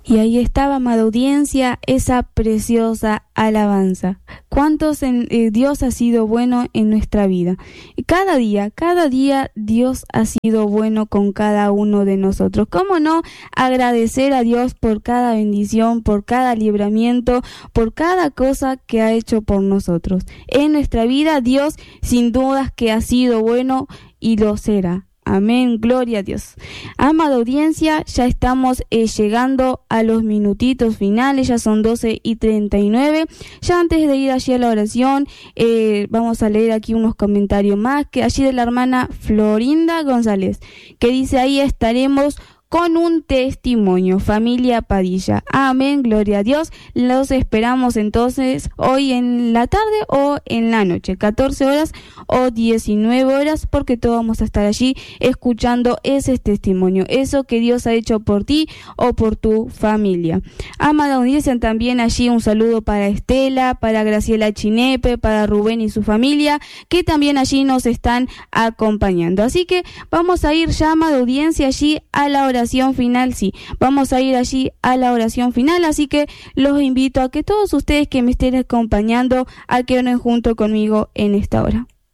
Y ahí estaba, amada audiencia, esa preciosa alabanza. ¿Cuántos Dios ha sido bueno en nuestra vida? Y cada día Dios ha sido bueno con cada uno de nosotros. ¿Cómo no agradecer a Dios por cada bendición, por cada libramiento, por cada cosa que ha hecho por nosotros? En nuestra vida Dios sin dudas que ha sido bueno y lo será. Amén, gloria a Dios. Amada audiencia, ya estamos llegando a los minutitos finales, ya son 12:39. Ya antes de ir allí a la oración, vamos a leer aquí unos comentarios más, que allí de la hermana Florinda González, que dice: ahí estaremos con un testimonio, familia Padilla. Amén, gloria a Dios. Los esperamos entonces hoy en la tarde o en la noche, 14 horas o 19 horas, porque todos vamos a estar allí escuchando ese testimonio, eso que Dios ha hecho por ti o por tu familia. Amada audiencia, también allí un saludo para Estela, para Graciela Chinepe, para Rubén y su familia, que también allí nos están acompañando. Así que vamos a ir ya, amada audiencia, allí a la oración final. Sí, vamos a ir allí a la oración final, así que los invito a que todos ustedes que me estén acompañando a que oren junto conmigo en esta hora.